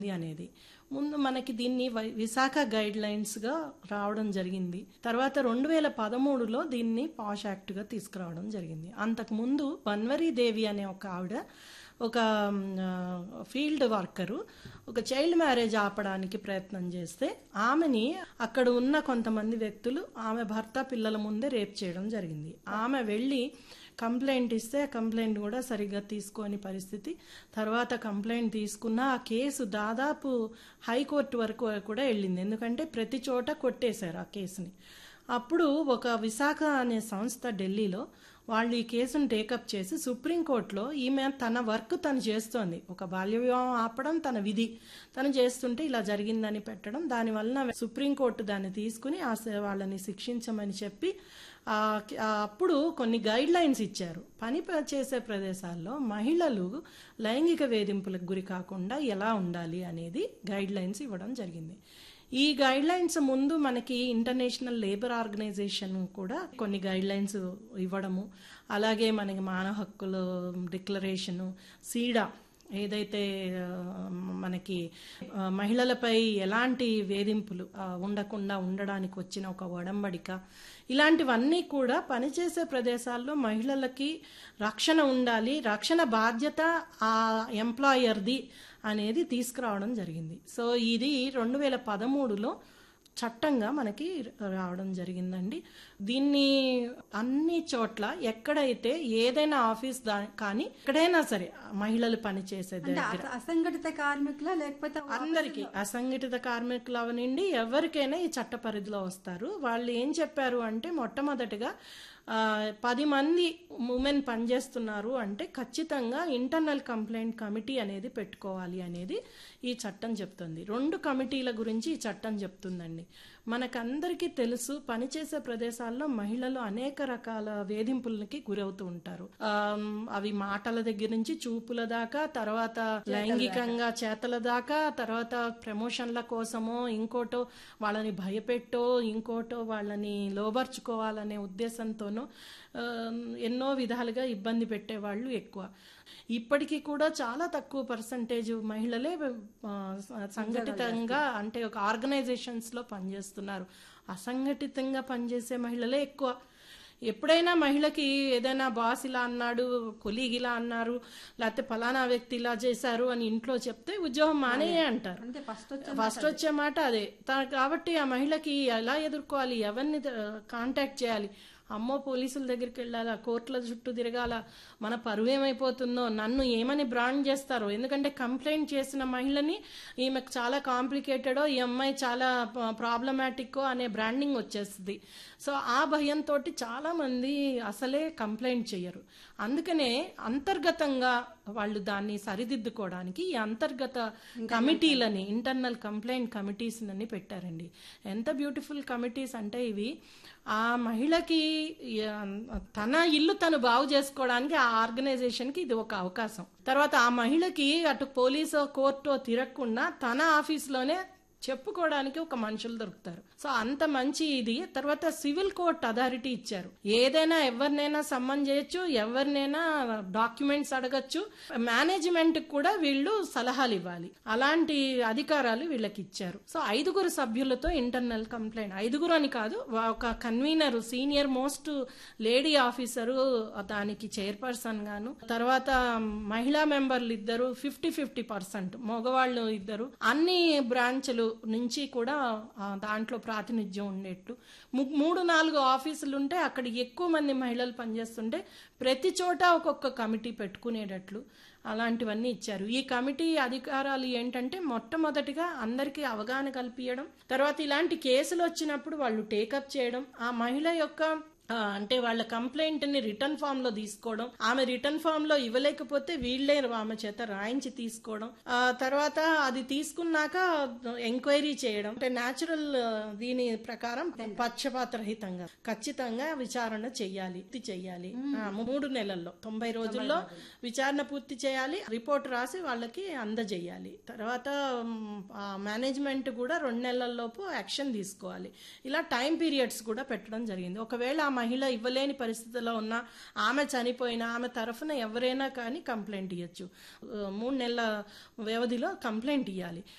అనేది ముందు మనకి దీన్ని విశాఖ గైడ్ లైన్స్ గా రావడం జరిగింది. తర్వాత 2013లో దీన్ని పాష్ యాక్ట్ గా తీసుకురావడం జరిగింది. అంతకు ముందు బన్వరీ దేవి అనే ఒక ఆవిడ ఒక ఫీల్డ్ వర్కరు ఒక చైల్డ్ మ్యారేజ్ ఆపడానికి ప్రయత్నం చేస్తే ఆమెని అక్కడ ఉన్న కొంతమంది వ్యక్తులు ఆమె భర్త పిల్లల ముందే రేప్ చేయడం జరిగింది. ఆమె వెళ్ళి కంప్లైంట్ ఇస్తే కంప్లైంట్ కూడా సరిగ్గా తీసుకోని పరిస్థితి. తర్వాత కంప్లైంట్ తీసుకున్న ఆ కేసు దాదాపు హైకోర్టు వరకు కూడా వెళ్ళింది. ఎందుకంటే ప్రతి చోట కొట్టేశారు ఆ కేసుని. అప్పుడు ఒక విశాఖ అనే సంస్థ ఢిల్లీలో వాళ్ళు ఈ కేసును టేకప్ చేసి సుప్రీంకోర్టులో ఈమె తన వర్క్ తను చేస్తోంది, ఒక బాల్య వివాహం ఆపడం తన విధి, తను చేస్తుంటే ఇలా జరిగిందని పెట్టడం, దానివల్ల సుప్రీంకోర్టు దాన్ని తీసుకుని వాళ్ళని శిక్షించమని చెప్పి అప్పుడు కొన్ని గైడ్ లైన్స్ ఇచ్చారు. పని చేసే ప్రదేశాల్లో మహిళలు లైంగిక వేధింపులకు గురి కాకుండా ఎలా ఉండాలి అనేది గైడ్ లైన్స్ ఇవ్వడం జరిగింది. ఈ గైడ్ లైన్స్ ముందు మనకి ఇంటర్నేషనల్ లేబర్ ఆర్గనైజేషన్ కూడా కొన్ని గైడ్ లైన్స్ ఇవ్వడము, అలాగే మనకి మానవ హక్కుల డిక్లరేషను, సీడా ఏదైతే మనకి మహిళలపై ఎలాంటి వేధింపులు ఉండకుండా ఉండడానికి వచ్చిన ఒక ఒడంబడిక, ఇలాంటివన్నీ కూడా పనిచేసే ప్రదేశాల్లో మహిళలకి రక్షణ ఉండాలి, రక్షణ బాధ్యత ఆ ఎంప్లాయర్ది అనేది తీసుకురావడం జరిగింది. సో ఇది 2013లో చట్టంగా మనకి రావడం జరిగిందండి. దీన్ని అన్ని చోట్ల ఎక్కడైతే ఏదైనా ఆఫీస్ కానీ ఎక్కడైనా సరే మహిళలు పనిచేసే దగ్గర అసంఘటిత కార్మికుల లేకపోతే అందరికీ అసంఘటిత కార్మికులు అవనండి ఎవరికైనా ఈ చట్ట పరిధిలో వస్తారు. వాళ్ళు ఏం చెప్పారు అంటే మొట్టమొదటిగా 10 మంది ఉమెన్ పనిచేస్తున్నారు అంటే ఖచ్చితంగా ఇంటర్నల్ కంప్లైంట్ కమిటీ అనేది పెట్టుకోవాలి అనేది ఈ చట్టం చెప్తుంది. 2 కమిటీల గురించి ఈ చట్టం చెప్తుందండి. మనకందరికీ తెలుసు పనిచేసే ప్రదేశాల్లో మహిళలు అనేక రకాల వేధింపులకి గురవుతూ ఉంటారు. అవి మాటల దగ్గర నుంచి చూపుల దాకా, తర్వాత లైంగికంగా చేతల దాకా, తర్వాత ప్రమోషన్ల కోసమో ఇంకోటో వాళ్ళని భయపెట్టో ఇంకోటో వాళ్ళని లోబర్చుకోవాలనే ఉద్దేశంతోనో ఎన్నో విధాలుగా ఇబ్బంది పెట్టేవాళ్ళు ఎక్కువ. ఇప్పటికీ కూడా చాలా తక్కువ పర్సంటేజ్ మహిళలే సంఘటితంగా అంటే ఒక ఆర్గనైజేషన్స్ లో పనిచేస్తున్నారు. అసంఘటితంగా పనిచేసే మహిళలే ఎక్కువ. ఎప్పుడైనా మహిళకి ఏదైనా బాస్ ఇలా అన్నాడు, కొలీగ్ ఇలా అన్నారు, లేకపోతే ఫలానా వ్యక్తి ఇలా చేశారు అని ఇంట్లో చెప్తే ఉద్యోగం మానేయే అంటారు. ఫస్ట్ వచ్చే మాట అదే. కాబట్టి ఆ మహిళకి ఎలా ఎదుర్కోవాలి, ఎవరిని కాంటాక్ట్ చేయాలి, అమ్మో పోలీసుల దగ్గరికి వెళ్ళాలా, కోర్టుల చుట్టూ తిరగాల, మన పరువు ఏమైపోతుందో, నన్ను ఏమని బ్రాండ్ చేస్తారో, ఎందుకంటే కంప్లైంట్ చేసిన మహిళని ఈమెకు చాలా కాంప్లికేటెడో ఈ అమ్మాయి చాలా ప్రాబ్లమాటిక్కో అనే బ్రాండింగ్ వచ్చేస్తుంది. సో ఆ భయంతో చాలా మంది అసలే కంప్లైంట్ చేయరు. అందుకనే అంతర్గతంగా వాళ్ళు దాన్ని సరిదిద్దుకోవడానికి ఈ అంతర్గత కమిటీలని ఇంటర్నల్ కంప్లైంట్ కమిటీస్ అని పెట్టారండి. ఎంత బ్యూటిఫుల్ కమిటీస్ అంటే ఇవి ఆ మహిళకి తన ఇల్లు తను బాగు చేసుకోవడానికి ఆ ఆర్గనైజేషన్ కి ఇది ఒక అవకాశం. తర్వాత ఆ మహిళకి అటు పోలీసో కోర్టో తిరగకుండా తన ఆఫీస్లోనే చెప్పుకోవడానికి ఒక మనుషులు దొరుకుతారు. సో అంత మంచి ఇది. తర్వాత సివిల్ కోర్ట్ అథారిటీ ఇచ్చారు. ఏదైనా ఎవరినైనా సమ్మన్ చేయొచ్చు, ఎవరినైనా డాక్యుమెంట్స్ అడగచ్చు, మేనేజ్మెంట్ కూడా వీళ్ళు సలహాలు ఇవ్వాలి, అలాంటి అధికారాలు వీళ్ళకి ఇచ్చారు. సో 5 సభ్యులతో ఇంటర్నల్ కంప్లైంట్, 5 అని కాదు, ఒక convener senior most lady officer దానికి చైర్పర్సన్ గాను, తర్వాత మహిళా మెంబర్లు 2 50-50% మగవాళ్ళు 2, అన్ని బ్రాంచ్లు నుంచి కూడా దాంట్లో ప్రాతినిధ్యం ఉండేట్లు 3-4 ఆఫీసులు ఉంటే అక్కడ ఎక్కువ మంది మహిళలు పనిచేస్తుంటే ప్రతి చోట ఒక్కొక్క కమిటీ పెట్టుకునేటట్లు అలాంటివన్నీ ఇచ్చారు. ఈ కమిటీ అధికారాలు ఏంటంటే మొట్టమొదటిగా అందరికీ అవగాహన కల్పించడం, తర్వాత ఇలాంటి కేసులు వచ్చినప్పుడు వాళ్ళు టేకప్ చేయడం, ఆ మహిళ యొక్క అంటే వాళ్ళ కంప్లైంట్ ని రిటర్న్ ఫామ్ లో తీసుకోవడం, ఆమె రిటర్న్ ఫామ్ లో ఇవ్వలేకపోతే వీళ్లే ఆమె చేత రాయించి తీసుకోవడం, తర్వాత అది తీసుకున్నాక ఎంక్వైరీ చేయడం, అంటే న్యాచురల్ దీని ప్రకారం పక్షపాత రహితంగా ఖచ్చితంగా విచారణ చెయ్యాలి 3 నెలల్లో 90 రోజుల్లో విచారణ పూర్తి చేయాలి, రిపోర్ట్ రాసి వాళ్ళకి అందజేయాలి. తర్వాత మేనేజ్మెంట్ కూడా 2 నెలల్లోపు యాక్షన్ తీసుకోవాలి. ఇలా టైం పీరియడ్స్ కూడా పెట్టడం జరిగింది. ఒకవేళ ఆ మహిళ ఇవ్వలేని పరిస్థితిలో ఉన్న ఆమె చనిపోయినా ఆమె తరఫున ఎవరైనా కానీ కంప్లైంట్ ఇవ్వచ్చు. 3 నెలల వ్యవధిలో కంప్లైంట్ ఇవ్వాలి.